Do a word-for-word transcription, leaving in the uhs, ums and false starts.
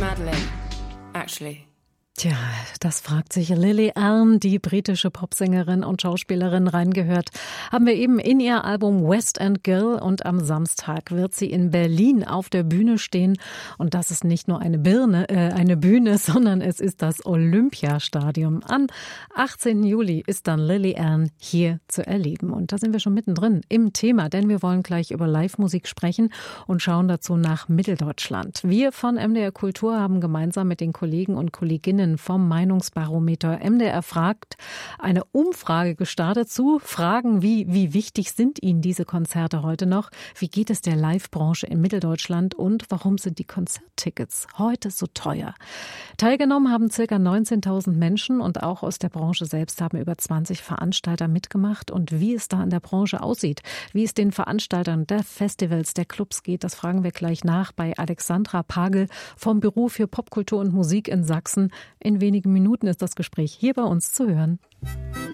Madeline, actually. Tja, das fragt sich Lily Allen, die britische Popsängerin und Schauspielerin. Reingehört haben wir eben in ihr Album West End Girl, und am Samstag wird sie in Berlin auf der Bühne stehen. Und das ist nicht nur eine Birne, äh, eine Bühne, sondern es ist das Olympiastadion. Am achtzehnten Juli ist dann Lily Allen hier zu erleben. Und da sind wir schon mittendrin im Thema, denn wir wollen gleich über Live-Musik sprechen und schauen dazu nach Mitteldeutschland. Wir von M D R Kultur haben gemeinsam mit den Kollegen und Kolleginnen vom Meinungsbarometer M D R fragt eine Umfrage gestartet zu Fragen wie, wie wichtig sind Ihnen diese Konzerte heute noch? Wie geht es der Live-Branche in Mitteldeutschland und warum sind die Konzerttickets heute so teuer? Teilgenommen haben ca. neunzehntausend Menschen und auch aus der Branche selbst haben über zwanzig Veranstalter mitgemacht. Und wie es da in der Branche aussieht, wie es den Veranstaltern der Festivals, der Clubs geht, das fragen wir gleich nach bei Alexandra Pagel vom Büro für Popkultur und Musik in Sachsen. In wenigen Minuten ist das Gespräch hier bei uns zu hören.